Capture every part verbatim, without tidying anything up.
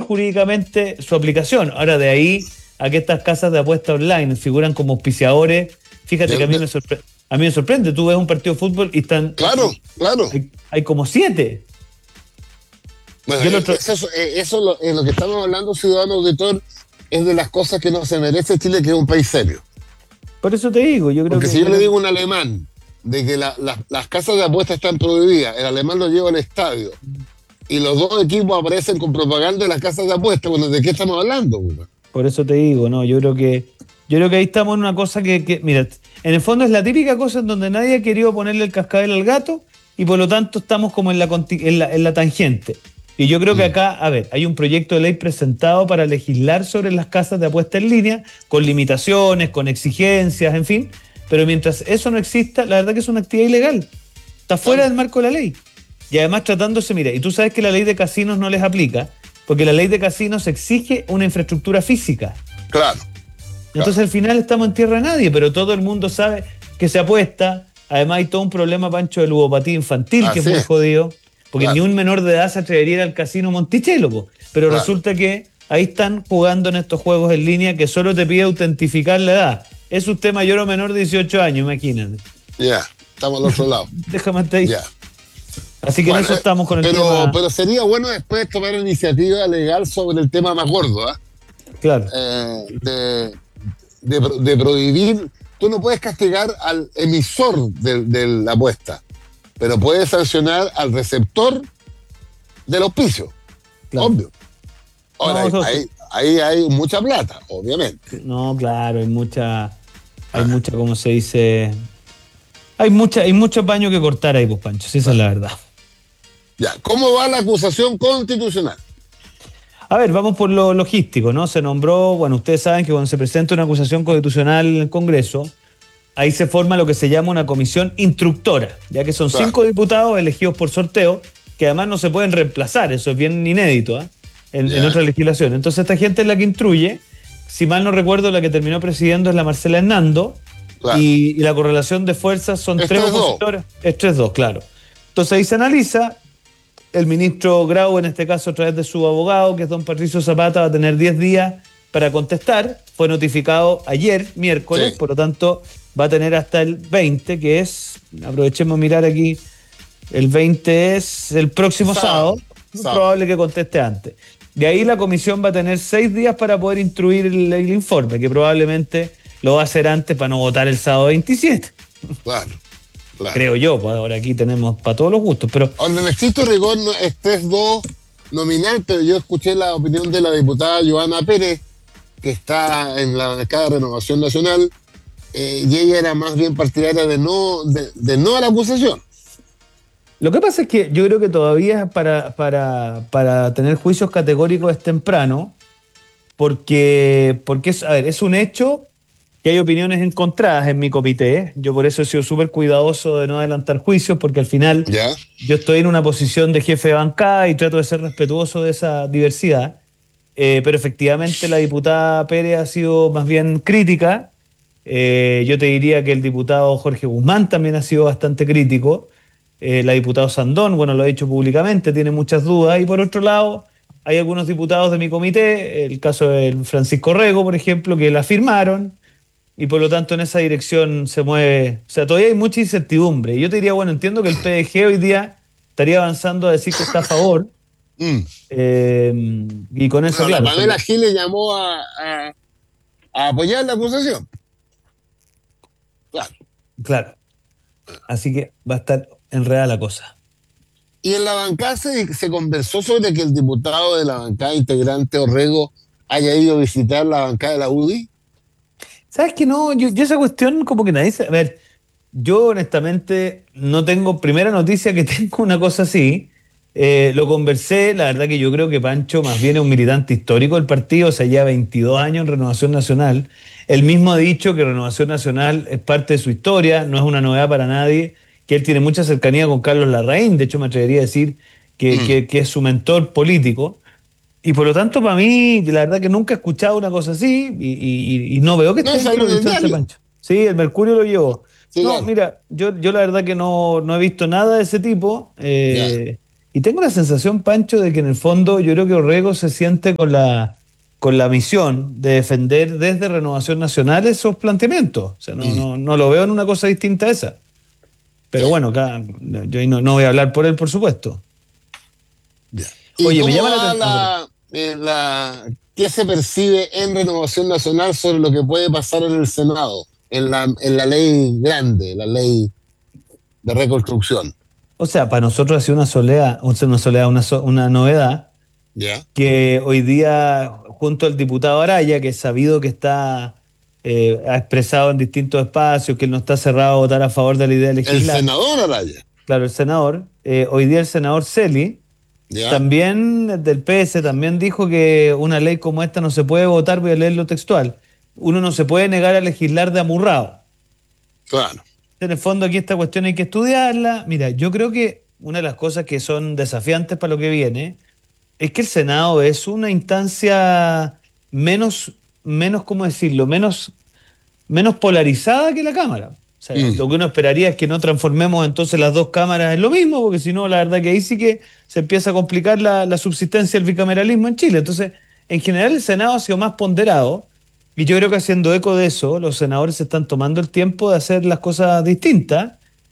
jurídicamente su aplicación. Ahora, de ahí a que estas casas de apuesta online figuran como auspiciadores, fíjate De- que a mí de- me sorprende. A mí me sorprende, tú ves un partido de fútbol y están... Claro, claro. Hay, hay como siete. Bueno, Yo el eh, otro- eso, eh, eso lo, en lo que estamos hablando, ciudadano auditor, es de las cosas que no se merece Chile, que es un país serio. Por eso te digo, yo creo Porque que... si yo yo le creo- digo a un alemán de que la- la- las casas de apuestas están prohibidas, el alemán lo lleva al estadio y los dos equipos aparecen con propaganda de las casas de apuestas, bueno, ¿de qué estamos hablando? Güey? Por eso te digo, no, yo creo que yo creo que ahí estamos en una cosa que, que, mira, en el fondo es la típica cosa en donde nadie ha querido ponerle el cascabel al gato y por lo tanto estamos como en la, conti- en la, en la tangente. Y yo creo que acá, a ver, hay un proyecto de ley presentado para legislar sobre las casas de apuesta en línea, con limitaciones, con exigencias, en fin, pero mientras eso no exista, la verdad que es una actividad ilegal. Está fuera del marco de la ley. Y además tratándose, mira, y tú sabes que la ley de casinos no les aplica, porque la ley de casinos exige una infraestructura física. Claro. Entonces al final estamos en tierra de nadie, pero todo el mundo sabe que se apuesta. Además hay todo un problema, Pancho, de ludopatía infantil, que Así es muy es. jodido, porque Claro. ni un menor de edad se atrevería a ir al casino Monticello, po. Pero Claro. resulta que ahí están jugando en estos juegos en línea que solo te pide autentificar la edad. ¿Es usted mayor o menor de dieciocho años? Imagínate. Ya, estamos al otro lado. Déjame hasta ahí. Ya. Así que Bueno, en eso estamos con el pero, tema. pero sería bueno después tomar iniciativa legal sobre el tema más gordo, ¿ah? Claro. Eh, de, de, de prohibir. Tú no puedes castigar al emisor de, de la apuesta, pero puedes sancionar al receptor del auspicio. Claro. Obvio. Ahora, No, eso- ahí, ahí hay mucha plata, obviamente. No, claro, hay mucha, hay mucha, ¿cómo se dice? Hay mucha, hay mucho paño que cortar ahí, pues, Pancho, si esa es la verdad. Ya, ¿cómo va la acusación constitucional? A ver, vamos por lo logístico, ¿no? Se nombró, bueno, ustedes saben que cuando se presenta una acusación constitucional en el Congreso, ahí se forma lo que se llama una comisión instructora, ya que son Claro. cinco diputados elegidos por sorteo, que además no se pueden reemplazar, eso es bien inédito, ¿eh? en, Ya. en otra legislación. Entonces esta gente es la que instruye, si mal no recuerdo, la que terminó presidiendo es la Marcela Hernando, Claro. y, y la correlación de fuerzas son Es tres tres dos. opositores. Es tres dos, claro. Entonces ahí se analiza. El ministro Grau, en este caso, a través de su abogado, que es don Patricio Zapata, va a tener diez días para contestar. Fue notificado ayer, miércoles, Sí. por lo tanto, va a tener hasta el veinte, que es, aprovechemos a mirar aquí, el veinte es el próximo sábado. Sábado. Es Sábado. probable que conteste antes. De ahí la comisión va a tener seis días para poder instruir el, el informe, que probablemente lo va a hacer antes para no votar el sábado veintisiete. Claro, claro. Creo yo, pues ahora aquí tenemos para todos los gustos, pero Ahora, en estricto rigor no- es tres dos nominal, pero yo escuché la opinión de la diputada Joana Pérez, que está en la bancada de Renovación Nacional, eh, y ella era más bien partidaria de no, de, de no a la acusación. lo que pasa es que yo creo que todavía para, para, para tener juicios categóricos es temprano, porque, porque es, a ver, es un hecho que hay opiniones encontradas en mi comité. Yo por eso he sido súper cuidadoso de no adelantar juicios, porque al final ¿Ya? yo estoy en una posición de jefe de bancada y trato de ser respetuoso de esa diversidad. Eh, pero efectivamente la diputada Pérez ha sido más bien crítica. Eh, yo te diría que el diputado Jorge Guzmán también ha sido bastante crítico. Eh, la diputada Sandón, bueno, lo ha dicho públicamente, tiene muchas dudas. Y por otro lado, hay algunos diputados de mi comité, el caso de Francisco Rego, por ejemplo, que la firmaron. Y por lo tanto en esa dirección se mueve. O sea, todavía hay mucha incertidumbre. Y yo te diría, bueno, entiendo que el P D G hoy día estaría avanzando a decir que está a favor. Mm. Eh, y con eso, Bueno, la claro. Pamela Giles llamó a, a, a apoyar la acusación. Claro. Claro. Así que va a estar enredada la cosa. Y en la bancada se, se conversó sobre que el diputado de la bancada integrante Orrego haya ido a visitar la bancada de la U D I. ¿Sabes qué? No, yo, yo esa cuestión como que nadie... A ver, yo honestamente no tengo primera noticia que tengo una cosa así. Eh, lo conversé, la verdad que yo creo que Pancho más bien es un militante histórico del partido, o sea, lleva veintidós años en Renovación Nacional. Él mismo ha dicho que Renovación Nacional es parte de su historia, no es una novedad para nadie, que él tiene mucha cercanía con Carlos Larraín, de hecho me atrevería a decir que, Mm. que, que es su mentor político. Y por lo tanto, para mí, la verdad que nunca he escuchado una cosa así y, y- y no veo que No, esté salió dentro en del el chance, diario. Pancho. Sí, el Mercurio lo llevó. Sí, no, claro. mira, yo, yo la verdad que no, no he visto nada de ese tipo. eh, Y tengo la sensación, Pancho, de que en el fondo yo creo que Orrego se siente con la, con la misión de defender desde Renovación Nacional esos planteamientos. O sea, no, Mm, no, no lo veo en una cosa distinta a esa. Pero ya, bueno, acá, yo ahí no, no voy a hablar por él, por supuesto. ya. ¿Y Oye, me cómo llama la va atención. la, eh, la, qué se percibe en Renovación Nacional sobre lo que puede pasar en el Senado, en la, en la ley grande, la ley de reconstrucción? O sea, para nosotros ha sido una soledad, o sea, una soledad, una, so- una novedad, ¿Ya? que hoy día, junto al diputado Araya, que es sabido que está, eh, ha expresado en distintos espacios que él no está cerrado a votar a favor de la idea de El legislar, senador Araya, claro, el senador, eh, hoy día el senador Celi, ¿ya? también del P S, también dijo que una ley como esta no se puede votar, voy a leerlo textual, uno no se puede negar a legislar de amurrado. Claro. En el fondo aquí esta cuestión hay que estudiarla. Mira, yo creo que una de las cosas que son desafiantes para lo que viene es que el Senado es una instancia menos, menos, ¿cómo decirlo? Menos, menos polarizada que la Cámara. O sea, Mm, lo que uno esperaría es que no transformemos entonces las dos cámaras en lo mismo, porque si no, la verdad que ahí sí que se empieza a complicar la, la subsistencia del bicameralismo en Chile. Entonces, en general el Senado ha sido más ponderado, y yo creo que haciendo eco de eso, los senadores se están tomando el tiempo de hacer las cosas distintas.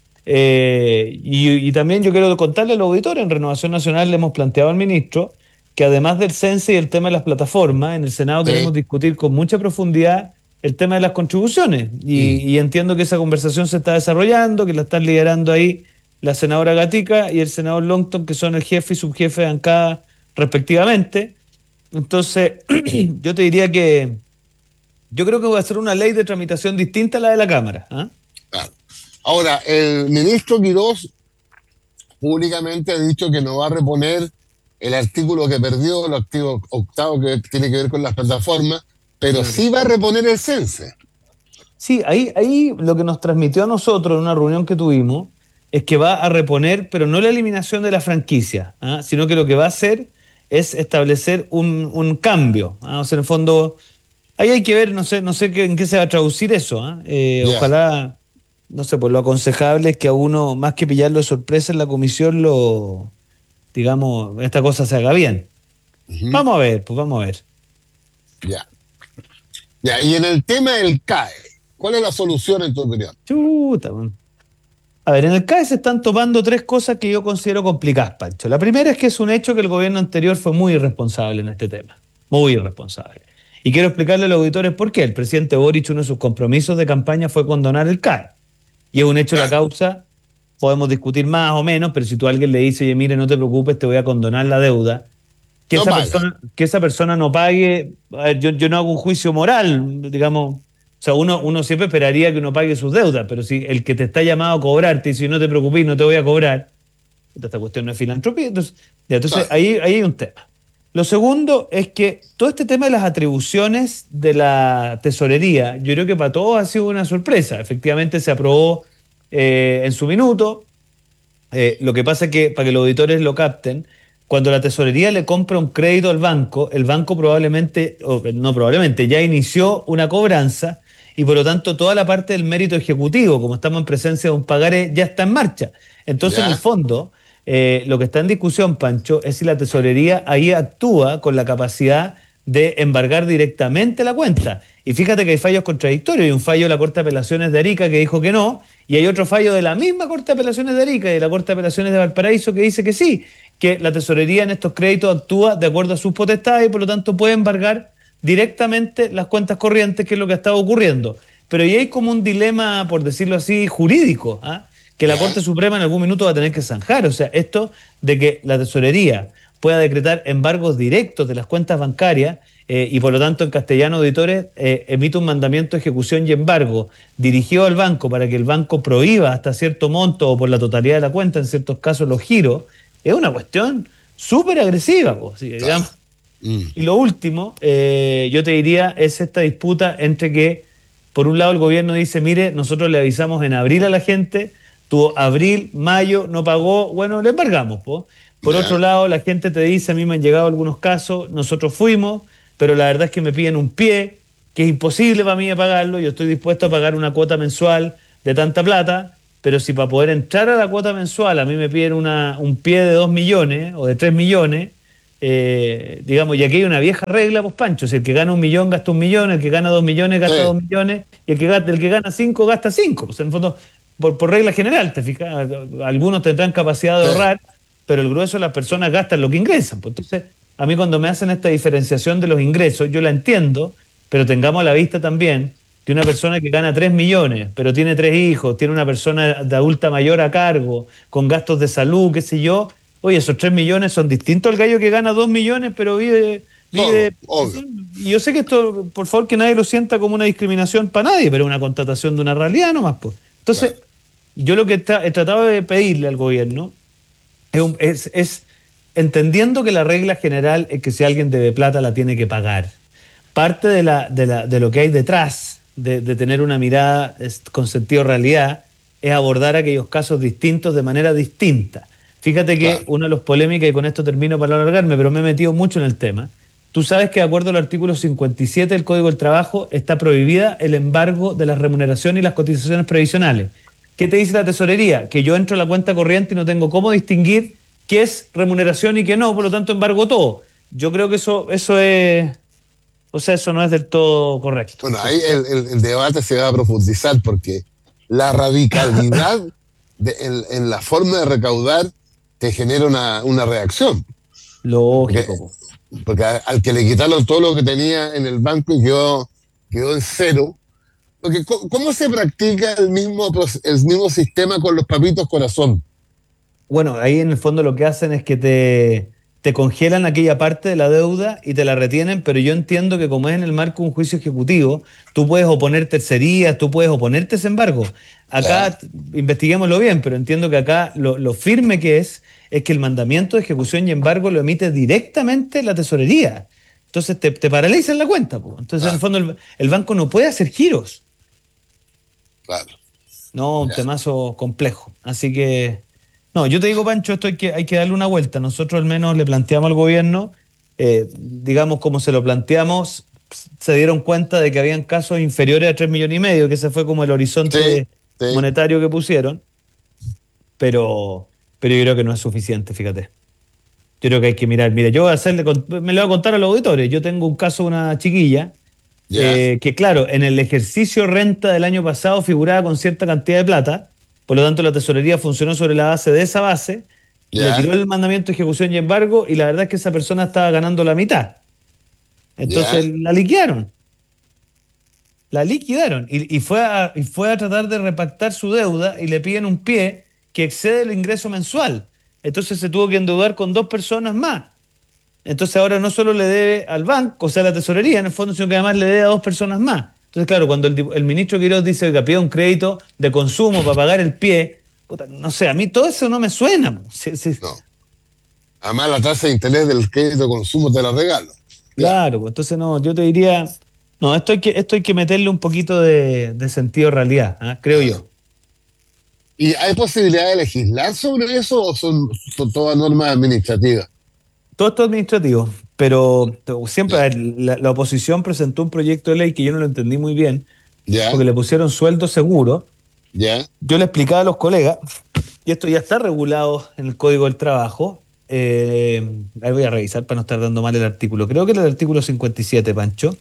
Eh, y, y también yo quiero contarle a los auditores, en Renovación Nacional le hemos planteado al ministro que además del CENSE y el tema de las plataformas, en el Senado queremos sí, discutir con mucha profundidad el tema de las contribuciones. Y, mm, y entiendo que esa conversación se está desarrollando, que la están liderando ahí la senadora Gatica y el senador Longton, que son el jefe y subjefe de bancada respectivamente. Entonces, yo te diría que yo creo que va a ser una ley de tramitación distinta a la de la Cámara. ¿Ah? claro. Ahora, el ministro Quirós públicamente ha dicho que no va a reponer el artículo que perdió, el artículo octavo que tiene que ver con las plataformas, pero Claro. sí va a reponer el CENSE. Sí, ahí, ahí lo que nos transmitió a nosotros en una reunión que tuvimos es que va a reponer, pero no la eliminación de la franquicia, ¿ah? Sino que lo que va a hacer es establecer un, un cambio. ¿Ah? O sea, en el fondo, ahí hay que ver, no sé, no sé qué- en qué se va a traducir eso. ¿Ah? Eh, Ya. ojalá, no sé, pues lo aconsejable es que a uno, más que pillarlo de sorpresa en la comisión, lo, digamos, esta cosa se haga bien. Ujú. Vamos a ver, pues vamos a ver. Ya. Ya. Y en el tema del CAE, ¿cuál es la solución en tu opinión? Chuta, man. A ver, en el C A E se están tomando tres cosas que yo considero complicadas, Pancho. La primera es que es un hecho que el gobierno anterior fue muy irresponsable en este tema. Muy irresponsable. Y quiero explicarle a los auditores por qué. El presidente Boric, uno de sus compromisos de campaña fue condonar el C A E. Y es un hecho la Claro. causa, podemos discutir más o menos, pero si tú a alguien le dices, oye, mire, no te preocupes, te voy a condonar la deuda, que No esa paga. persona, que esa persona no pague, a ver, yo, yo no hago un juicio moral, digamos, o sea, uno, uno siempre esperaría que uno pague sus deudas, pero si el que te está llamado a cobrarte y si no te preocupes, no te voy a cobrar, esta cuestión no es filantropía, entonces, ya, entonces Claro. ahí, ahí hay un tema. Lo segundo es que todo este tema de las atribuciones de la tesorería, yo creo que para todos ha sido una sorpresa. Efectivamente se aprobó eh, en su minuto. Eh, lo que pasa es que, para que los auditores lo capten, cuando la tesorería le compra un crédito al banco, el banco probablemente, o no probablemente, ya inició una cobranza y por lo tanto toda la parte del mérito ejecutivo, como estamos en presencia de un pagaré, ya está en marcha. Entonces, en el Ya. fondo, eh, lo que está en discusión, Pancho, es si la tesorería ahí actúa con la capacidad de embargar directamente la cuenta. Y fíjate que hay fallos contradictorios. Hay un fallo de la Corte de Apelaciones de Arica que dijo que no, y hay otro fallo de la misma Corte de Apelaciones de Arica y de la Corte de Apelaciones de Valparaíso que dice que sí, que la tesorería en estos créditos actúa de acuerdo a sus potestades y por lo tanto puede embargar directamente las cuentas corrientes, que es lo que ha estado ocurriendo. Pero ahí hay como un dilema, por decirlo así, jurídico, ¿ah? Que la Ya. Corte Suprema en algún minuto va a tener que zanjar. O sea, esto de que la tesorería pueda decretar embargos directos de las cuentas bancarias eh, y por lo tanto en castellano, auditores, eh, emite un mandamiento de ejecución y embargo dirigido al banco para que el banco prohíba hasta cierto monto o por la totalidad de la cuenta, en ciertos casos los giros, es una cuestión súper agresiva, pues, ¿sí? Claro. Digamos. Mm, Y lo último, eh, yo te diría, es esta disputa entre que, por un lado, el gobierno dice, mire, nosotros le avisamos en abril a la gente, tuvo abril, mayo, no pagó, bueno, le embargamos, po. Por otro Ya. lado, la gente te dice, a mí me han llegado algunos casos, nosotros fuimos, pero la verdad es que me piden un pie, que es imposible para mí de pagarlo, yo estoy dispuesto a pagar una cuota mensual de tanta plata, pero si para poder entrar a la cuota mensual a mí me piden una, un pie de dos millones o de tres millones, eh, digamos, y aquí hay una vieja regla, pues Pancho, si el que gana un millón gasta un millón, el que gana dos millones gasta Sí. dos millones, y el que, gasta, el que gana cinco gasta cinco. Pues en el fondo, por, por regla general, te fijas, algunos tendrán capacidad de Sí. ahorrar, pero el grueso de las personas gastan lo que ingresan. Pues entonces, a mí cuando me hacen esta diferenciación de los ingresos, yo la entiendo, pero tengamos a la vista también que una persona que gana tres millones, pero tiene tres hijos, tiene una persona de adulta mayor a cargo, con gastos de salud, qué sé yo, oye, esos tres millones son distintos al gallo que gana dos millones, pero vive... vive Obvio. Y yo sé que esto, por favor, que nadie lo sienta como una discriminación para nadie, pero es una constatación de una realidad nomás. Pues. Entonces, Claro. yo lo que está, he tratado de pedirle al gobierno es, un- es, es entendiendo que la regla general es que si alguien debe plata la tiene que pagar. Parte de, la, de, la, de lo que hay detrás de, de tener una mirada es- con sentido de realidad es abordar aquellos casos distintos de manera distinta. Fíjate que Claro. una de las polémicas, y con esto termino para no alargarme, pero me he metido mucho en el tema. Tú sabes que de acuerdo al artículo cincuenta y siete del Código del Trabajo está prohibida el embargo de las remuneraciones y las cotizaciones previsionales. ¿Qué te dice la tesorería? Que yo entro a la cuenta corriente y no tengo cómo distinguir qué es remuneración y qué no, por lo tanto embargo todo. Yo creo que eso, eso es, o sea, eso no es del todo correcto. Bueno, ahí el, el- el debate se va a profundizar porque la radicalidad de- en, en la forma de recaudar te genera una, una reacción. Lógico. po. Porque a- al que le quitaron todo lo que tenía en el banco y quedó, quedó en cero. Porque co- ¿cómo se practica el mismo, proce- el mismo sistema con los papitos corazón? Bueno, ahí en el fondo lo que hacen es que te, te congelan aquella parte de la deuda y te la retienen, pero yo entiendo que como es en el marco de un juicio ejecutivo, tú puedes oponer tercerías, tú puedes oponerte a ese embargo. Acá, t- investiguémoslo bien, pero entiendo que acá lo, lo firme que es, es que el mandamiento de ejecución y embargo lo emite directamente la tesorería. Entonces te, te paralizan la cuenta. po. Entonces, en el fondo, el, el banco no puede hacer giros. Claro. No, un Ya. temazo complejo. Así que, no, yo te digo, Pancho, esto hay que, hay que darle una vuelta. Nosotros al menos le planteamos al gobierno, eh, digamos, como se lo planteamos, se dieron cuenta de que habían casos inferiores a tres millones y medio, que ese fue como el horizonte Sí, sí. monetario que pusieron, pero, pero yo creo que no es suficiente, fíjate. Yo creo que hay que mirar. Mira, yo voy a hacerle, con- me lo voy a contar a los auditores. Yo tengo un caso de una chiquilla Ya. eh, que claro, en el ejercicio renta del año pasado figuraba con cierta cantidad de plata, por lo tanto la tesorería funcionó sobre la base de esa base, Ya. le tiró el mandamiento de ejecución y embargo, y la verdad es que esa persona estaba ganando la mitad. Entonces Ya. la liquidaron, la liquidaron, y, y fue a, y fue a tratar de repactar su deuda y le piden un pie que excede el ingreso mensual. Entonces se tuvo que endeudar con dos personas más. Entonces ahora no solo le debe al banco, o sea, a la tesorería en el fondo, sino que además le debe a dos personas más. Entonces, claro, cuando el, el ministro Quiroz dice que pide un crédito de consumo para pagar el pie, puta, no sé, a mí todo eso no me suena. Sí, sí, No. Además, la tasa de interés del crédito de consumo te la regalo. claro, pues entonces no, yo te diría, no, esto hay que, esto hay que meterle un poquito de, de sentido de realidad, ¿ah? Creo yo. ¿Y hay posibilidad de legislar sobre eso o son, son todas normas administrativas? Todo esto administrativo, pero siempre Ya. a ver, la, la oposición presentó un proyecto de ley que yo no lo entendí muy bien, Ya, porque le pusieron sueldo seguro. ya, Yo le explicaba a los colegas, y esto ya está regulado en el Código del Trabajo. Eh, ahí voy a revisar para no estar dando mal el artículo. Creo que es el artículo cincuenta y siete, Pancho.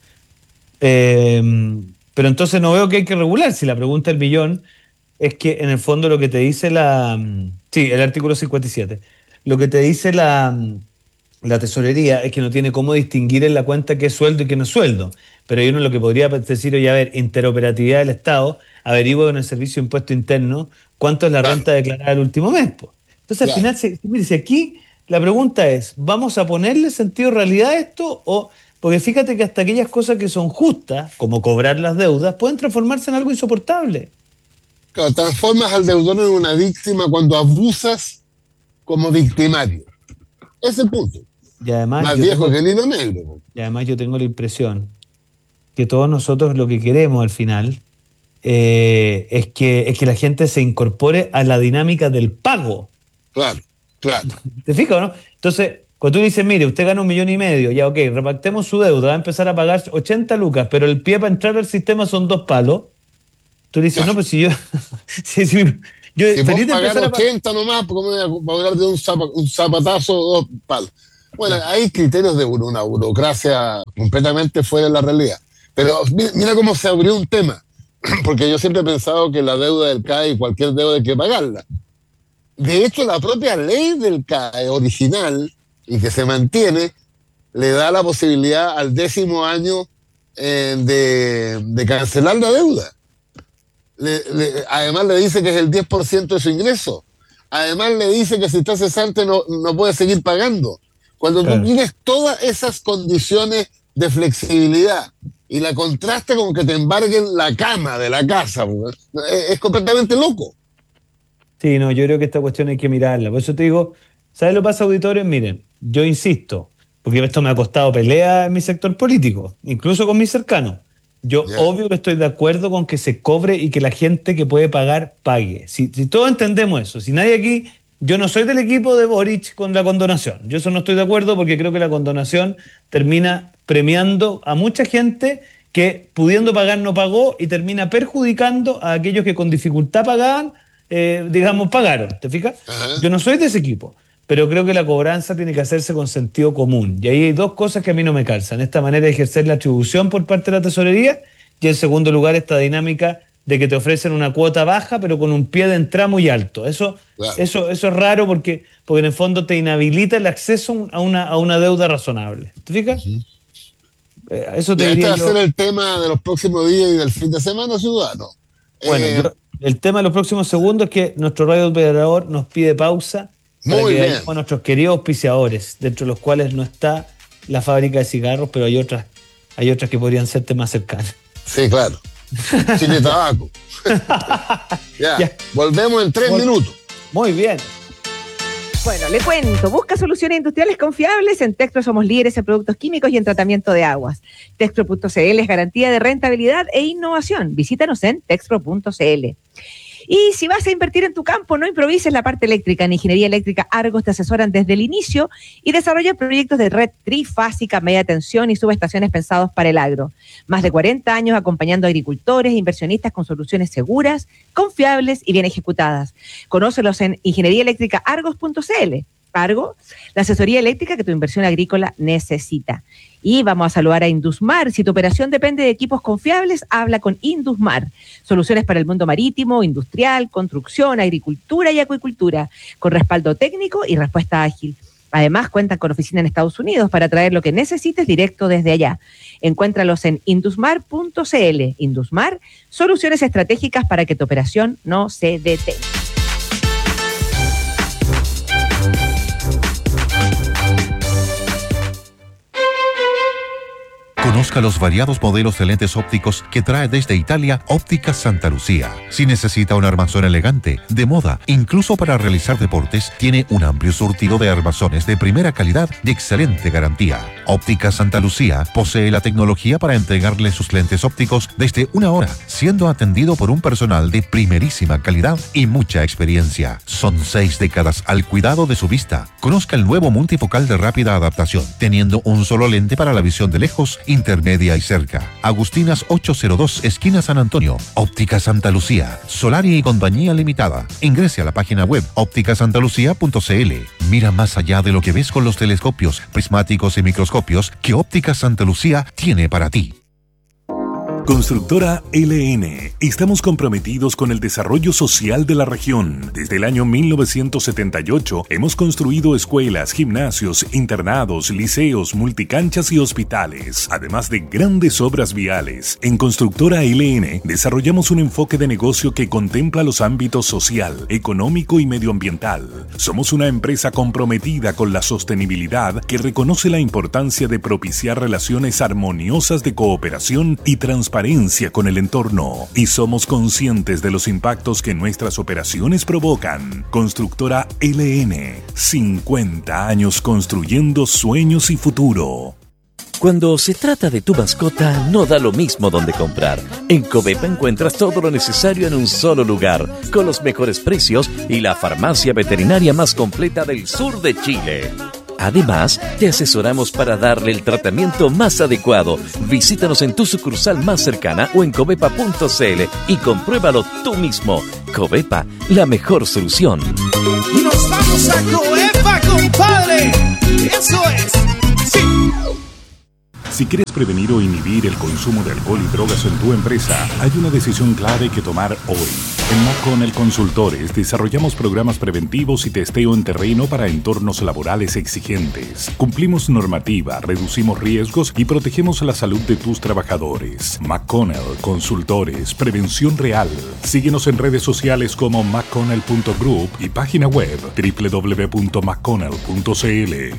Eh, pero entonces no veo que hay que regular. Si la pregunta del millón es que en el fondo lo que te dice la... Sí, el artículo cincuenta y siete. Lo que te dice la, la tesorería es que no tiene cómo distinguir en la cuenta qué es sueldo y qué no es sueldo. Pero hay uno lo que podría decir, oye, a ver, interoperatividad del Estado, averigua con el Servicio de Impuesto Interno cuánto es la Claro. renta declarada el último mes. po. Entonces, al Claro. final, si, mire, si aquí la pregunta es, ¿vamos a ponerle sentido de realidad a esto? O, porque fíjate que hasta aquellas cosas que son justas, como cobrar las deudas, pueden transformarse en algo insoportable. Claro, transformas al deudor en una víctima cuando abusas como victimario. Ese es el punto. Y además, Más yo viejo tengo, que el hilo negro. y además yo tengo la impresión que todos nosotros lo que queremos al final eh, es, que, es que la gente se incorpore a la dinámica del pago. Claro, claro. ¿Te fijas o no? Entonces, cuando tú dices, mire, usted gana un millón y medio, ya ok, repactemos su deuda, va a empezar a pagar ochenta lucas, pero el pie para entrar al sistema son dos palos. Tú dices, Claro. no, pues si yo, si, si Yo Si feliz puedo de pagar empezar a pa- ochenta nomás, ¿cómo voy a voy a hablar de un, zapa- un zapatazo o dos palos? Bueno, hay criterios de buro- una burocracia completamente fuera de la realidad. Pero mi- mira cómo se abrió un tema, porque yo siempre he pensado que la deuda del C A E, cualquier deuda hay que pagarla. De hecho, la propia ley del C A E original, y que se mantiene, le da la posibilidad al décimo año eh, de, de cancelar la deuda. Le, le, además le dice que es el diez por ciento de su ingreso. Además le dice que si está cesante no, no puede seguir pagando. Cuando Claro. tú tienes todas esas condiciones de flexibilidad y la contrasta con que te embarguen la cama de la casa, es, es completamente loco. Sí, no, yo creo que esta cuestión hay que mirarla. Por eso te digo, ¿sabes lo que pasa, auditores? Miren, yo insisto, porque esto me ha costado pelea en mi sector político, incluso con mis cercanos. Yo Ya. obvio que estoy de acuerdo con que se cobre y que la gente que puede pagar, pague. Si, si todos entendemos eso, si nadie aquí, yo no soy del equipo de Boric con la condonación. Yo eso no estoy de acuerdo porque creo que la condonación termina premiando a mucha gente que pudiendo pagar no pagó y termina perjudicando a aquellos que con dificultad pagaban, eh, digamos, pagaron. ¿Te fijas? Ajá. Yo no soy de ese equipo, pero creo que la cobranza tiene que hacerse con sentido común. Y ahí hay dos cosas que a mí no me calzan. Esta manera de ejercer la atribución por parte de la tesorería y, en segundo lugar, esta dinámica de que te ofrecen una cuota baja pero con un pie de entrada muy alto. Eso, Claro. eso, eso es raro porque, porque en el fondo te inhabilita el acceso a una, a una deuda razonable. ¿Te fijas? Uh-huh. Eh, eso te Y este diría va a yo. ser el tema de los próximos días y del fin de semana, ciudadano. Bueno, Eh, yo, el tema de los próximos segundos es que nuestro radio operador nos pide pausa para Muy que bien. vayamos a nuestros queridos auspiciadores, dentro de los cuales no está la fábrica de cigarros, pero hay otras, hay otras que podrían serte más cercanas. Sí, claro. Chile Tabaco. ya. Ya. Volvemos en tres Vol- minutos. Muy bien. Bueno, le cuento. Busca soluciones industriales confiables. En Texpro somos líderes en productos químicos y en tratamiento de aguas. Texpro punto c l es garantía de rentabilidad e innovación. Visítanos en texpro punto c l. Y si vas a invertir en tu campo, no improvises la parte eléctrica. En Ingeniería Eléctrica Argos te asesoran desde el inicio y desarrollan proyectos de red trifásica, media tensión y subestaciones pensados para el agro. Más de cuarenta años acompañando a agricultores e inversionistas con soluciones seguras, confiables y bien ejecutadas. Conócelos en ingeniería eléctrica argos punto c l. Argo, la asesoría eléctrica que tu inversión agrícola necesita. Y vamos a saludar a Indusmar. Si tu operación depende de equipos confiables, habla con Indusmar. Soluciones para el mundo marítimo, industrial, construcción, agricultura y acuicultura, con respaldo técnico y respuesta ágil. Además, cuentan con oficina en Estados Unidos para traer lo que necesites directo desde allá. Encuéntralos en indusmar punto c l. Indusmar, soluciones estratégicas para que tu operación no se detenga. Conozca los variados modelos de lentes ópticos que trae desde Italia Ópticas Santa Lucía. Si necesita un armazón elegante, de moda, incluso para realizar deportes, tiene un amplio surtido de armazones de primera calidad y excelente garantía. Ópticas Santa Lucía posee la tecnología para entregarle sus lentes ópticos desde una hora, siendo atendido por un personal de primerísima calidad y mucha experiencia. Son seis décadas al cuidado de su vista. Conozca el nuevo multifocal de rápida adaptación, teniendo un solo lente para la visión de lejos, intermedia y cerca. Agustinas ochocientos dos, esquina San Antonio. Óptica Santa Lucía, Solari y Compañía Limitada. Ingrese a la página web óptica santa lucía punto c l. Mira más allá de lo que ves con los telescopios, prismáticos y microscopios que Óptica Santa Lucía tiene para ti. Constructora L N. Estamos comprometidos con el desarrollo social de la región. Desde el año mil novecientos setenta y ocho hemos construido escuelas, gimnasios, internados, liceos, multicanchas y hospitales, además de grandes obras viales. En Constructora L N desarrollamos un enfoque de negocio que contempla los ámbitos social, económico y medioambiental. Somos una empresa comprometida con la sostenibilidad que reconoce la importancia de propiciar relaciones armoniosas de cooperación y transparencia con el entorno, y somos conscientes de los impactos que nuestras operaciones provocan. Constructora L N, cincuenta años construyendo sueños y futuro. Cuando se trata de tu mascota, no da lo mismo donde comprar. En Covepa encuentras todo lo necesario en un solo lugar, con los mejores precios y la farmacia veterinaria más completa del sur de Chile. Además, te asesoramos para darle el tratamiento más adecuado. Visítanos en tu sucursal más cercana o en covepa punto cl y compruébalo tú mismo. Covepa, la mejor solución. ¡Nos vamos a Covepa, compadre! ¡Eso es! ¡Sí! Si quieres prevenir o inhibir el consumo de alcohol y drogas en tu empresa, hay una decisión clave que tomar hoy. En McConnell Consultores desarrollamos programas preventivos y testeo en terreno para entornos laborales exigentes. Cumplimos normativa, reducimos riesgos y protegemos la salud de tus trabajadores. McConnell Consultores, prevención real. Síguenos en redes sociales como mcconnell punto group y página web doble u doble u doble u punto mcconnell punto cl.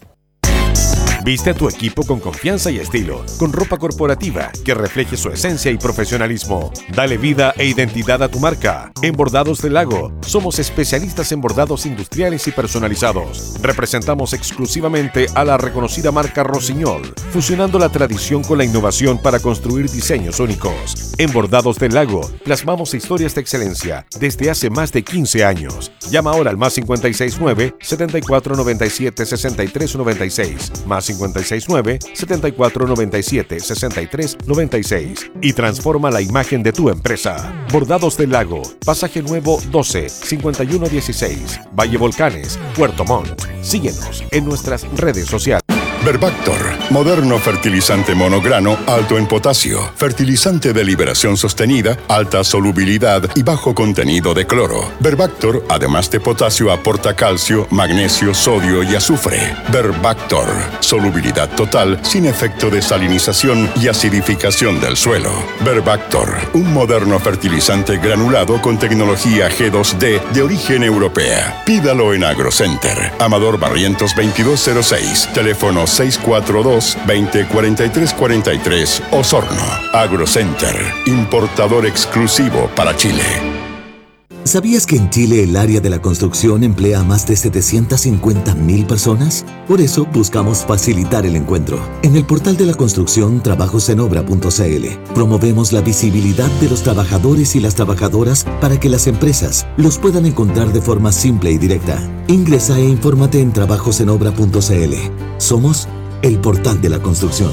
Viste a tu equipo con confianza y estilo, con ropa corporativa que refleje su esencia y profesionalismo. Dale vida e identidad a tu marca. En Bordados del Lago, somos especialistas en bordados industriales y personalizados. Representamos exclusivamente a la reconocida marca Rossignol, fusionando la tradición con la innovación para construir diseños únicos. En Bordados del Lago, plasmamos historias de excelencia desde hace más de quince años. Llama ahora al más cinco seis nueve, siete cuatro nueve siete, seis tres nueve seis, más cinco seis nueve, siete cuatro nueve siete, seis tres nueve seis y transforma la imagen de tu empresa. Bordados del Lago, Pasaje Nuevo doce, cincuenta y uno dieciséis, Valle Volcanes, Puerto Montt. Síguenos en nuestras redes sociales. Verbactor, moderno fertilizante monograno alto en potasio, fertilizante de liberación sostenida, alta solubilidad y bajo contenido de cloro. Verbactor, además de potasio, aporta calcio, magnesio, sodio y azufre. Verbactor, solubilidad total sin efecto de salinización y acidificación del suelo. Verbactor, un moderno fertilizante granulado con tecnología G dos D de origen europea. Pídalo en AgroCenter. Amador Barrientos veintidós cero seis, teléfono seis cuatro dos, veinte, cuarenta y tres cuarenta y tres, Osorno. AgroCenter, importador exclusivo para Chile. ¿Sabías que en Chile el área de la construcción emplea a más de setecientas cincuenta mil personas? Por eso buscamos facilitar el encuentro. En el portal de la construcción trabajos en obra punto cl promovemos la visibilidad de los trabajadores y las trabajadoras para que las empresas los puedan encontrar de forma simple y directa. Ingresa e infórmate en trabajos en obra punto cl. Somos el portal de la construcción.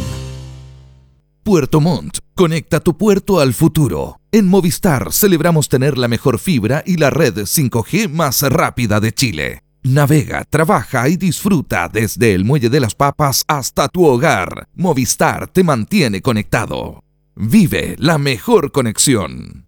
Puerto Montt. Conecta tu puerto al futuro. En Movistar celebramos tener la mejor fibra y la red cinco G más rápida de Chile. Navega, trabaja y disfruta desde el Muelle de las Papas hasta tu hogar. Movistar te mantiene conectado. Vive la mejor conexión.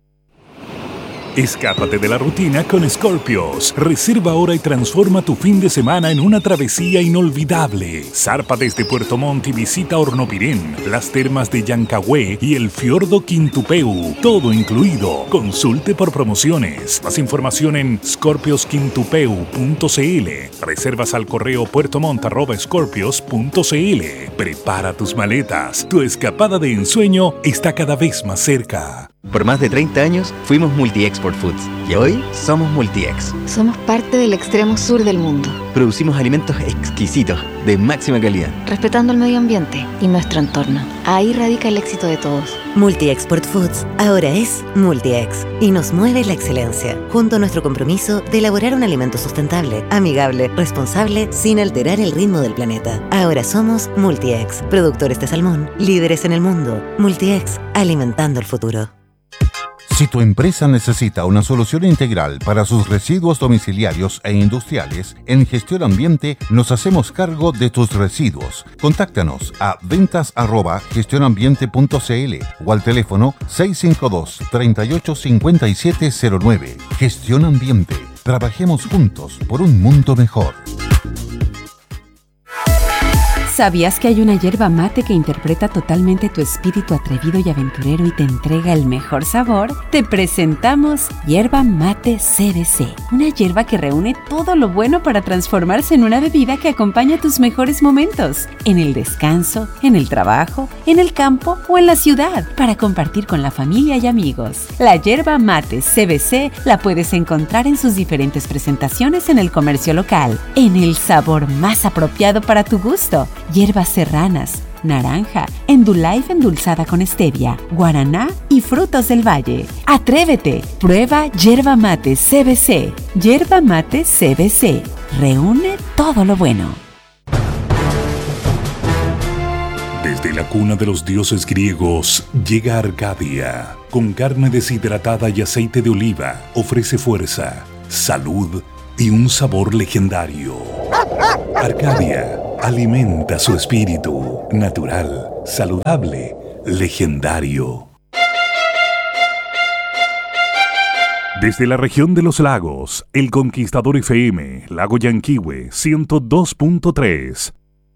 Escápate de la rutina con Scorpios. Reserva ahora y transforma tu fin de semana en una travesía inolvidable. Zarpa desde Puerto Montt y visita Hornopirén, las termas de Yancahué y el fiordo Quintupeu. Todo incluido. Consulte por promociones. Más información en scorpios quintupeu punto cl. Reservas al correo puertomont arroba scorpios punto cl. Prepara tus maletas. Tu escapada de ensueño está cada vez más cerca. Por más de treinta años fuimos Multi-Export Foods y hoy somos Multi-Ex. Somos parte del extremo sur del mundo. Producimos alimentos exquisitos, de máxima calidad. Respetando el medio ambiente y nuestro entorno. Ahí radica el éxito de todos. Multi-Export Foods ahora es Multi-Ex y nos mueve la excelencia, junto a nuestro compromiso de elaborar un alimento sustentable, amigable, responsable, sin alterar el ritmo del planeta. Ahora somos Multi-Ex, productores de salmón, líderes en el mundo. Multi-Ex, alimentando el futuro. Si tu empresa necesita una solución integral para sus residuos domiciliarios e industriales, en Gestión Ambiente nos hacemos cargo de tus residuos. Contáctanos a ventas arroba gestionambiente punto cl o al teléfono seis cinco dos, tres ocho cinco siete cero nueve. Gestión Ambiente. Trabajemos juntos por un mundo mejor. ¿Sabías que hay una yerba mate que interpreta totalmente tu espíritu atrevido y aventurero y te entrega el mejor sabor? Te presentamos Yerba Mate C B C, una yerba que reúne todo lo bueno para transformarse en una bebida que acompaña tus mejores momentos, en el descanso, en el trabajo, en el campo o en la ciudad, para compartir con la familia y amigos. La Yerba Mate C B C la puedes encontrar en sus diferentes presentaciones en el comercio local, en el sabor más apropiado para tu gusto. Hierbas serranas, naranja, Endullife endulzada con stevia, guaraná y frutos del valle. ¡Atrévete! Prueba Yerba Mate C B C. Yerba Mate C B C. Reúne todo lo bueno. De la cuna de los dioses griegos llega Arcadia. Con carne deshidratada y aceite de oliva, ofrece fuerza, salud y un sabor legendario. Arcadia alimenta su espíritu, natural, saludable, legendario. Desde la región de los lagos, El Conquistador F M, Lago Yanquihue, ciento dos punto tres.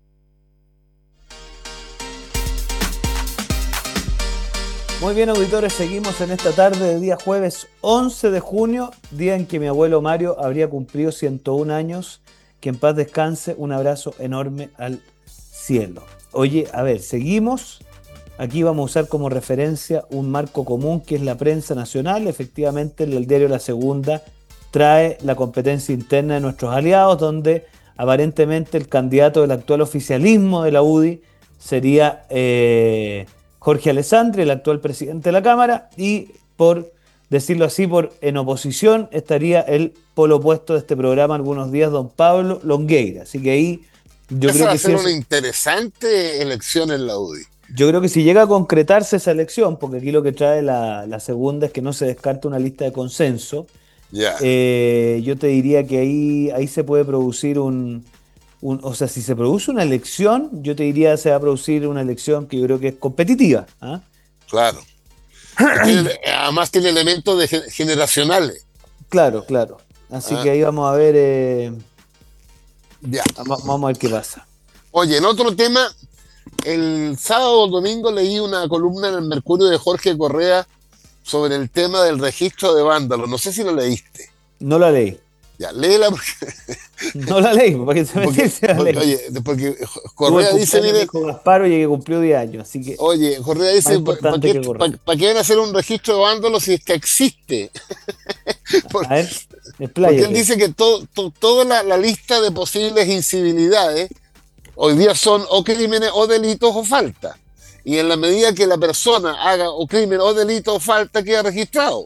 Muy bien, auditores, seguimos en esta tarde de día jueves once de junio, día en que mi abuelo Mario habría cumplido ciento un años. Que en paz descanse, un abrazo enorme al cielo. Oye, a ver, seguimos. Aquí vamos a usar como referencia un marco común que es la prensa nacional. Efectivamente, el diario La Segunda trae la competencia interna de nuestros aliados, donde aparentemente el candidato del actual oficialismo de la U D I sería eh, Jorge Alessandri, el actual presidente de la Cámara, y por decirlo así, por en oposición estaría el polo opuesto de este programa algunos días, don Pablo Longueira. Así que ahí yo Esa creo va que a ser si una es, interesante elección en la U D I. yo creo que si llega a concretarse esa elección, porque aquí lo que trae la, la segunda es que no se descarta una lista de consenso, Ya. eh, yo te diría que ahí, ahí se puede producir un, un, o sea, si se produce una elección, yo te diría se va a producir una elección que yo creo que es competitiva. ¿Ah? Claro. Tiene, además tiene elementos de gen- generacionales. Claro, claro. Así Ah. que ahí vamos a ver, eh, Ya. vamos, vamos a ver qué pasa. Oye, en otro tema, el sábado o domingo leí una columna en el Mercurio de Jorge Correa sobre el tema del registro de vándalos. No sé si lo leíste. No la leí. Ya, léela porque... No la leí, para que se porque, metiese la porque, ley. oye, porque Tuvo Correa el dice, cumpleaños de mire, hijo Gasparo y que cumplió diez años, así que oye, Correa más dice, ¿para importante qué, que Correa. pa- pa' qué van a hacer un registro de vándalos si es que existe? Por- A ver, Porque expláyate. él dice que todo, to- toda la, la lista de posibles incivilidades hoy día son o crímenes o delitos o faltas. Y en la medida que la persona haga o crimen o delito o falta, queda registrado.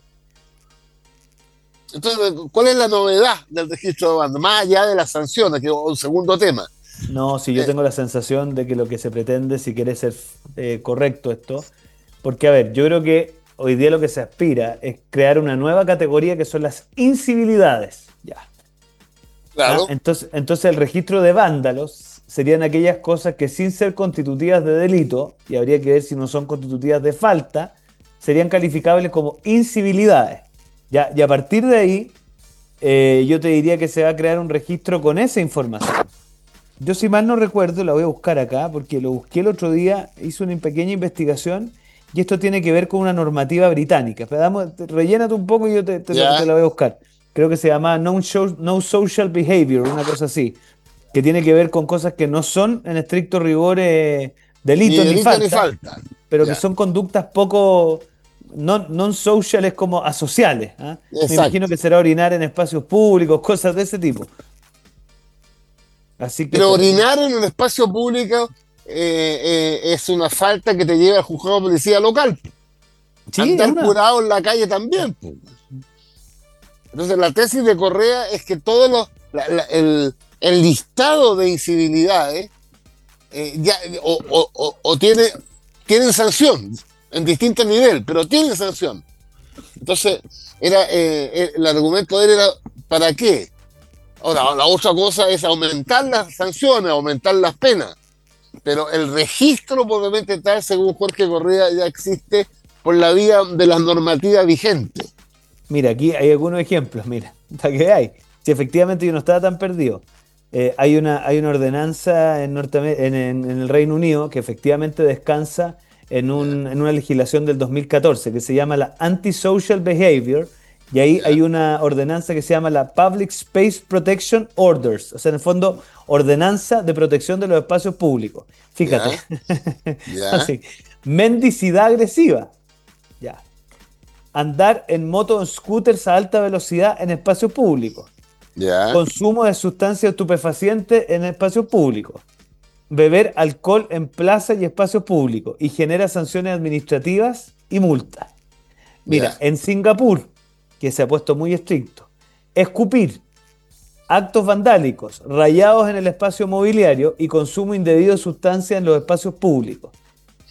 Entonces, ¿cuál es la novedad del registro de banda? Más allá de las sanciones, que es un segundo tema. No, sí, yo Eh. tengo la sensación de que lo que se pretende, si quiere ser eh, correcto esto, porque a ver, yo creo que hoy día lo que se aspira es crear una nueva categoría que son las incivilidades. Ya. Claro. ¿Ah? Entonces, entonces el registro de vándalos serían aquellas cosas que sin ser constitutivas de delito, y habría que ver si no son constitutivas de falta, serían calificables como incivilidades. Ya, y a partir de ahí, eh, yo te diría que se va a crear un registro con esa información. Yo si mal no recuerdo, la voy a buscar acá, porque lo busqué el otro día, hice una pequeña investigación, y esto tiene que ver con una normativa británica. Pero damos, te- rellénate un poco y yo te, te, Ya. te la voy a buscar. Creo que se llama no, show- no Social Behavior, una cosa así, que tiene que ver con cosas que no son en estricto rigor eh, delitos Ni ni, delito falta, ni falta. pero Ya. que son conductas poco non, non-sociales como asociales. ¿Ah? Me Exacto. imagino que será orinar en espacios públicos, cosas de ese tipo. Así que Pero orinar en un espacio público eh, eh, es una falta que te lleva al juzgado de policía local. Sí, Andar es una- curado en la calle también. po. Entonces la tesis de Correa es que todo lo, la- la- el, el listado de incivilidades eh, ya, o, o- o- o tiene, tienen sanción en distinto nivel, pero tienen sanción. Entonces, era eh, el argumento de él era ¿para qué? Ahora, la otra cosa es aumentar las sanciones, aumentar las penas. Pero el registro probablemente tal, según Jorge Correa, ya existe por la vía de las normativas vigentes. Mira, aquí hay algunos ejemplos, mira, para que hay. Si efectivamente yo no estaba tan perdido. Eh, hay, una, hay una ordenanza en, Norteam- en, en- en el Reino Unido que efectivamente descansa en, un, en una legislación del dos mil catorce que se llama la Antisocial Behavior, y ahí hay una ordenanza que se llama la Public Space Protection Orders, o sea, en el fondo, ordenanza de protección de los espacios públicos. Fíjate. Ya. Así. Mendicidad agresiva. Ya. Andar en moto o en scooters a alta velocidad en espacios públicos. Ya. Consumo de sustancias estupefacientes en espacios públicos. Beber alcohol en plazas y espacios públicos. Y genera sanciones administrativas y multas. Mira, Ya. en Singapur, que se ha puesto muy estricto, escupir, actos vandálicos, rayados en el espacio mobiliario y consumo indebido de sustancias en los espacios públicos.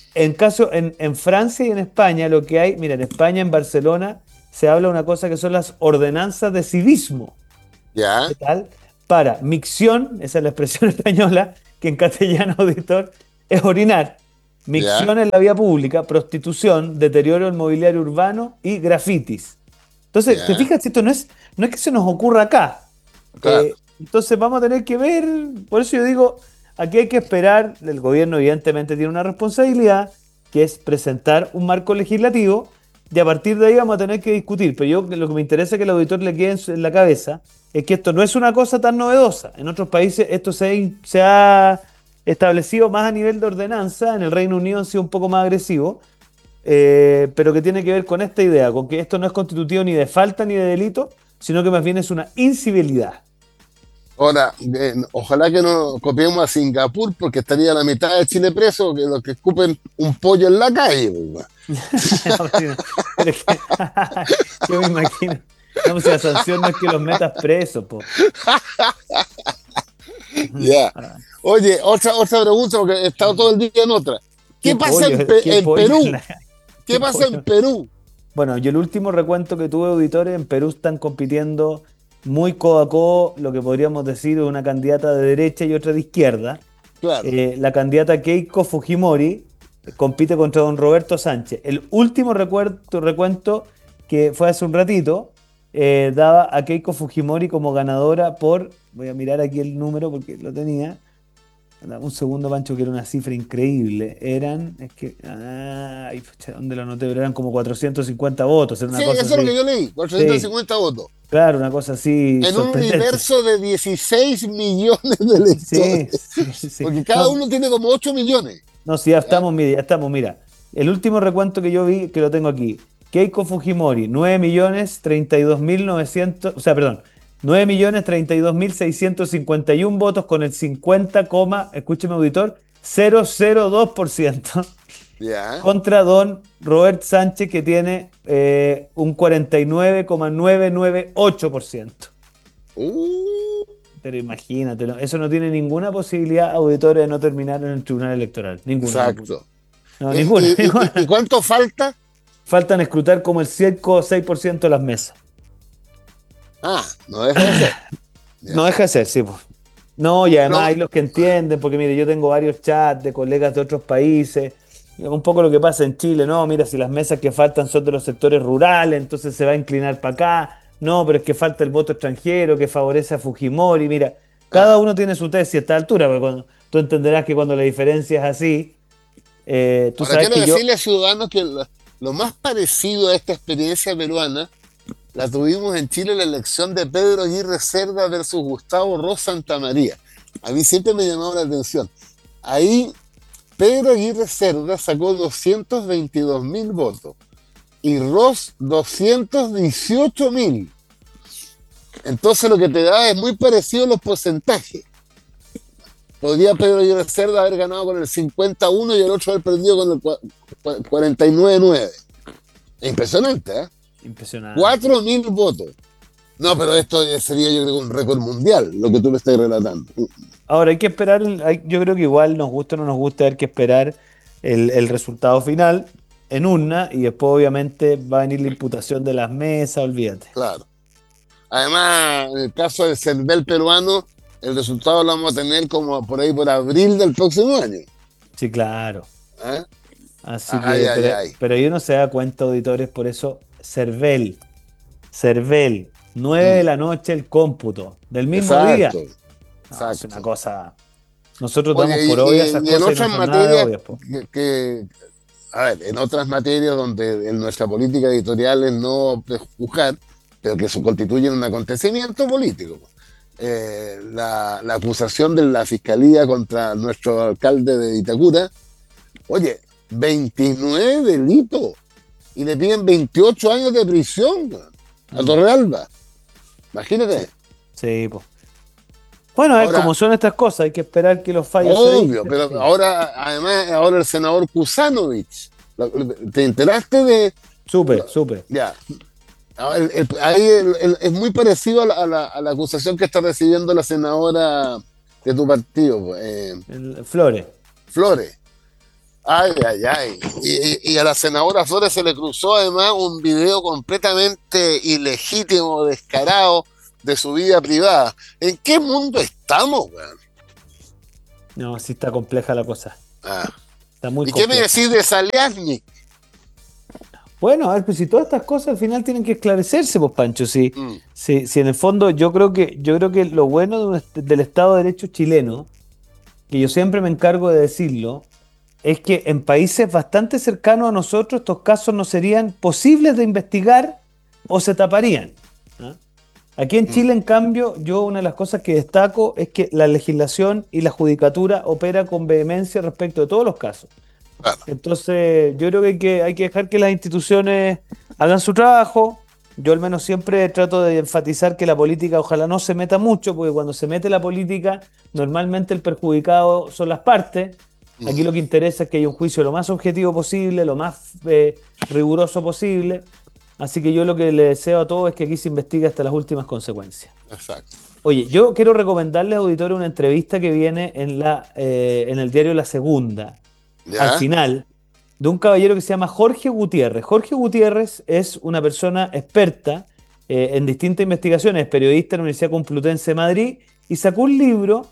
En caso, en, en Francia y en España, lo que hay, mira, en España, en Barcelona, se habla de una cosa que son las ordenanzas de civismo. Ya. ¿Qué tal? Para micción, esa es la expresión española, que en castellano, auditor, es orinar. Micción Ya. en la vía pública, prostitución, deterioro del mobiliario urbano y grafitis. Entonces, Ya. te fijas, esto no es, no es que se nos ocurra acá. Claro. Eh, entonces vamos a tener que ver, por eso yo digo, aquí hay que esperar, el gobierno evidentemente tiene una responsabilidad, que es presentar un marco legislativo, y a partir de ahí vamos a tener que discutir. Pero yo lo que me interesa que el auditor le quede en, su- en la cabeza es que esto no es una cosa tan novedosa. En otros países esto se, ha in- se ha establecido más a nivel de ordenanza, en el Reino Unido han sido un poco más agresivos, eh, pero que tiene que ver con esta idea, con que esto no es constitutivo ni de falta ni de delito, sino que más bien es una incivilidad. Ahora, eh, ojalá que no copiemos a Singapur, porque estaría la mitad de Chile preso, que los que escupen un pollo en la calle. Pues. Pero es que- yo me imagino. No, pues si la sanción no es que los metas presos, po. Ya. Oye, otra, otra pregunta, porque he estado todo el día en otra. ¿Qué, ¿Qué pasa pollo? en, Pe- ¿Qué en pollo Perú? en la- ¿Qué qué pasa pollo? en Perú? Bueno, yo el último recuento que tuve, auditores, en Perú están compitiendo muy codo a codo, lo que podríamos decir es una candidata de derecha y otra de izquierda. Claro. Eh, la candidata Keiko Fujimori compite contra don Roberto Sánchez. El último recuento, recuento que fue hace un ratito, eh, daba a Keiko Fujimori como ganadora por, voy a mirar aquí el número porque lo tenía, dame un segundo, Pancho, que era una cifra increíble. Eran, es que, ay, pucha, ¿dónde lo anoté? Pero eran como cuatrocientos cincuenta votos. Era una Sí, cosa eso es lo así. que yo leí, cuatrocientos cincuenta Sí, votos. claro, una cosa así En un sorprendente. universo de dieciséis millones de Sí, electores. sí, sí. Porque cada No, uno tiene como ocho millones. no, sí, ya estamos, mira, ya estamos, mira. El último recuento que yo vi, que lo tengo aquí. Keiko Fujimori, nueve millones treinta y dos mil novecientos, o sea, perdón, nueve millones treinta y dos mil seiscientos cincuenta y uno votos con el cincuenta, escúcheme auditor, cero cero dos por ciento Ya. contra don Robert Sánchez, que tiene eh, un cuarenta y nueve coma novecientos noventa y ocho por ciento. Uh, Pero imagínate, ¿no? Eso no tiene ninguna posibilidad, auditores, de no terminar en el Tribunal Electoral. Ninguna. exacto. No, ¿Y, ninguna, y- y- ninguna. y cuánto falta? Faltan escrutar como el seis coma seis por ciento de las mesas. Ah, no deja de ser. Ya. No deja de ser, sí. Pues. No, y además No. hay los que entienden, porque mire, yo tengo varios chats de colegas de otros países. Y un poco lo que pasa en Chile, no, mira, si las mesas que faltan son de los sectores rurales, entonces se va a inclinar para acá. No, pero es que falta el voto extranjero que favorece a Fujimori. Mira, cada uno tiene su tesis a esta altura, pero cuando, tú entenderás que cuando la diferencia es así, eh, tú Ahora sabes quiero que yo... decirle a Ciudadanos que lo, lo más parecido a esta experiencia peruana la tuvimos en Chile en la elección de Pedro Aguirre Cerda versus Gustavo Ros Santamaría. A mí siempre me llamaba la atención. Ahí Pedro Aguirre Cerda sacó doscientos veintidós mil votos y Ros doscientos dieciocho mil. Entonces lo que te da es muy parecido a los porcentajes. Podría Pedro Aguirre Cerda haber ganado con el cincuenta y uno y el otro haber perdido con el cua- cuarenta y nueve nueve. Impresionante, ¿eh? Impresionante. cuatro mil votos. No, pero esto sería, yo creo, un récord mundial, lo que tú me estás relatando. Ahora hay que esperar, el- hay- yo creo que igual nos gusta o no nos gusta, hay que esperar el, el resultado final en urna y después obviamente va a venir la imputación de las mesas, olvídate. Claro. Además, en el caso del CERVEL peruano, el resultado lo vamos a tener como por ahí por abril del próximo año. Sí, claro. ¿Eh? Así que, Ay, ay, pero, ay. pero ahí uno se da cuenta, auditores, por eso, CERVEL, CERVEL, nueve de la noche el cómputo, del mismo día. Exacto. No, es una cosa. Nosotros Oye, damos y- por obvias y- esas y en cosas y no otras son nada de materias obvias, po. que, que- a ver, en otras materias donde en nuestra política editorial es no prejuzgar, pero que se constituyen un acontecimiento político. Eh, la, la acusación de la fiscalía contra nuestro alcalde de Itacura, oye, veintinueve delitos y le piden veintiocho años de prisión a Torrealba. Imagínate. Sí, pues. Bueno, a ver Ahora- cómo son estas cosas, hay que esperar que los fallos se den. Obvio, pero ahora, además, ahora el senador Kusanovich, ¿te enteraste de...? Supe, supe. Ya. Ahora, el- el- ahí el- el- es muy parecido a la, a la- a la acusación que está recibiendo la senadora de tu partido, pues, eh, El Flores. Flores. Ay, ay, ay. Y, y a la senadora Flores se le cruzó además un video completamente ilegítimo, descarado de su vida privada. ¿En qué mundo estamos, weón? No, sí está compleja la cosa. Ah. Está muy ¿Y compleja. qué me decís de Saliasny? Bueno, a ver, pues si todas estas cosas al final tienen que esclarecerse, pues Pancho, si, Mm. si, si en el fondo yo creo que, yo creo que lo bueno de un est- del Estado de Derecho chileno, que yo siempre me encargo de decirlo, es que en países bastante cercanos a nosotros estos casos no serían posibles de investigar o se taparían. ¿Ah? Aquí en Chile, en cambio, yo una de las cosas que destaco es que la legislación y la judicatura opera con vehemencia respecto de todos los casos. Claro. Entonces, yo creo que hay, que hay que dejar que las instituciones hagan su trabajo. Yo al menos siempre trato de enfatizar que la política ojalá no se meta mucho, porque cuando se mete la política, normalmente el perjudicado son las partes. Aquí lo que interesa es que haya un juicio lo más objetivo posible, lo más eh, riguroso posible. Así que yo lo que le deseo a todos es que aquí se investigue hasta las últimas consecuencias. Exacto. Oye, yo quiero recomendarles, auditorio, una entrevista que viene en, la, eh, en el diario La Segunda, ¿Ya? al final, de un caballero que se llama Jorge Gutiérrez. Jorge Gutiérrez es una persona experta eh, en distintas investigaciones, es periodista en la Universidad Complutense de Madrid y sacó un libro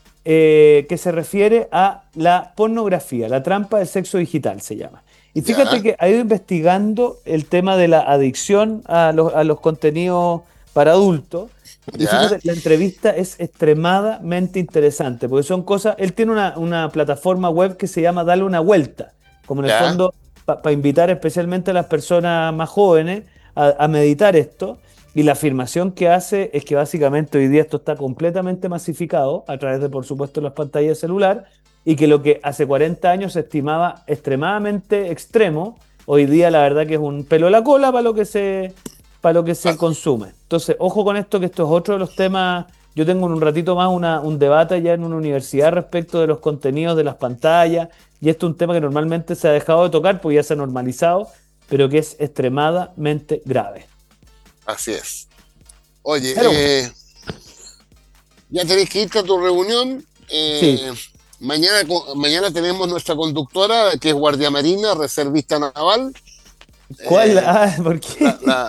eh, que se refiere a la pornografía, la trampa del sexo digital se llama. Y fíjate Ya. que ha ido investigando el tema de la adicción a los, a los contenidos para adultos. Y Ya. fíjate, la entrevista es extremadamente interesante, porque son cosas, él tiene una, una plataforma web que se llama Dale una Vuelta, como en el Ya. fondo para invitar especialmente a las personas más jóvenes a, a meditar esto. Y la afirmación que hace es que básicamente hoy día esto está completamente masificado a través de, por supuesto, las pantallas de celular, y que lo que hace cuarenta años se estimaba extremadamente extremo, hoy día la verdad que es un pelo a la cola para lo que se, para lo que se consume. Entonces, ojo con esto, que esto es otro de los temas. Yo tengo en un ratito más una, un debate ya en una universidad respecto de los contenidos de las pantallas, y esto es un tema que normalmente se ha dejado de tocar porque ya se ha normalizado, pero que es extremadamente grave. Así es. Oye, Pero- eh, ya tenés que irte a tu reunión. Eh, Sí. mañana, co- mañana tenemos nuestra conductora, que es guardia marina, reservista naval. ¿Cuál? Eh, Ah, ¿por qué? la- la-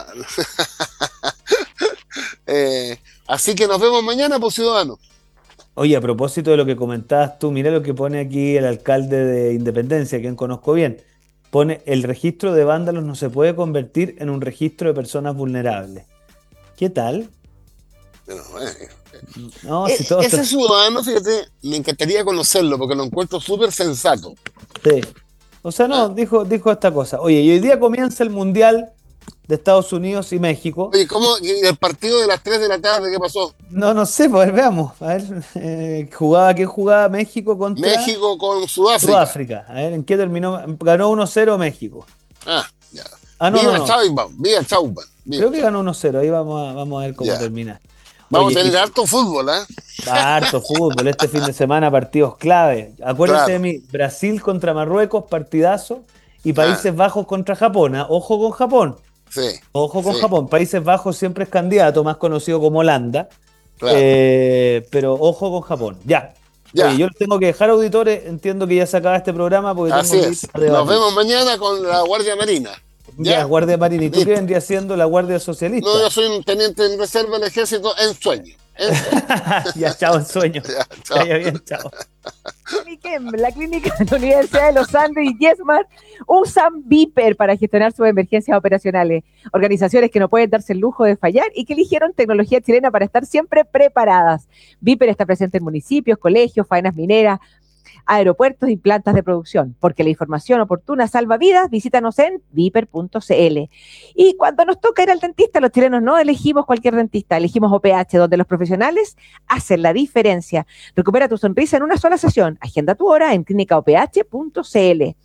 Eh, así que nos vemos mañana, pues, ciudadanos. Oye, a propósito de lo que comentabas tú, mira lo que pone aquí el alcalde de Independencia, quien conozco bien. Pone: el registro de vándalos no se puede convertir en un registro de personas vulnerables. ¿Qué tal? Pero, eh, No, eh, si todo ese esto- ciudadano, fíjate, me encantaría conocerlo porque lo encuentro súper sensato. Sí. O sea, no, dijo, dijo esta cosa. Oye, y hoy día comienza el Mundial de Estados Unidos y México. Oye, ¿cómo? ¿Y el partido de las tres de la tarde qué pasó? No, no sé, pues a ver, veamos. A ver, eh, jugaba, ¿quién jugaba México contra México con Sudáfrica. Sudáfrica? A ver, ¿en qué terminó? Ganó uno cero México. Ah, ya. Ah, no, viva no, no. Chauban, viva Chauban. viva. Creo que ganó uno cero. Ahí vamos a, vamos a ver cómo Ya. termina. Vamos Oye, a tener y- harto fútbol, ¿eh? Harto fútbol, este fin de semana partidos clave. Acuérdense Claro. de mí, Brasil contra Marruecos, partidazo, y Países Bajos contra Japón. ¿Ah? Ojo con Japón, Sí. ojo con Sí. Japón. Países Bajos siempre es candidato, más conocido como Holanda, Claro. Eh, pero ojo con Japón. Ya. Ya. Oye, yo les tengo que dejar, auditores, entiendo que ya se acaba este programa porque Así tengo que es. ir a debatir. Nos vemos mañana con la Guardia Marina. Ya, Guardia Marina. ¿Y tú Listo. qué vendrías siendo la Guardia Socialista? No, yo soy un teniente en reserva del ejército en sueño. En sueño. Ya, chao, en sueño. Ya, Que chao. vaya bien, chao. Cliniquem, la clínica de la Universidad de los Andes y Yesmar usan Viper para gestionar sus emergencias operacionales. Organizaciones que no pueden darse el lujo de fallar y que eligieron tecnología chilena para estar siempre preparadas. Viper está presente en municipios, colegios, faenas mineras, aeropuertos y plantas de producción. Porque la información oportuna salva vidas, visítanos en viper punto c l. Y cuando nos toca ir al dentista, los chilenos no elegimos cualquier dentista, elegimos O P H, donde los profesionales hacen la diferencia. Recupera tu sonrisa en una sola sesión. Agenda tu hora en clínica o p h punto c l.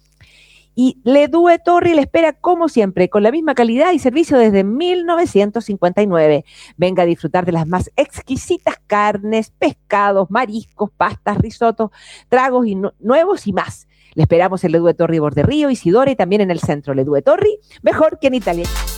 Y Ledue Torri le espera como siempre, con la misma calidad y servicio desde mil novecientos cincuenta y nueve. Venga a disfrutar de las más exquisitas carnes, pescados, mariscos, pastas, risotos, tragos y nu- nuevos y más. Le esperamos en Ledue Torri Borde Río, Isidora y también en el centro. Ledue Torri, mejor que en Italia.